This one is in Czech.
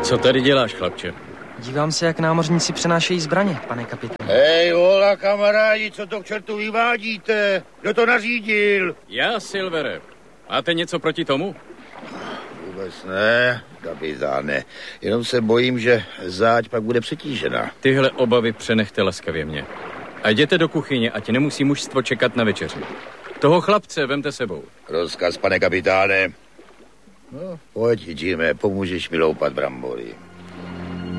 Co tady děláš, chlapče? Dívám se, jak námořníci přenášejí zbraně, pane kapitáne. Hej, hola, kamarádi, co to k čertu vyvádíte? Kdo to nařídil? Já, Silvere. Máte něco proti tomu? Vůbec ne, kapitáne. Jenom se bojím, že záď pak bude přetížena. Tyhle obavy přenechte laskavě mě. A jděte do kuchyně, ať nemusí mužstvo čekat na večeři. Toho chlapce vemte sebou. Rozkaz, pane kapitáne. No, pojď, Jimmy, pomůžeš mi loupat brambory.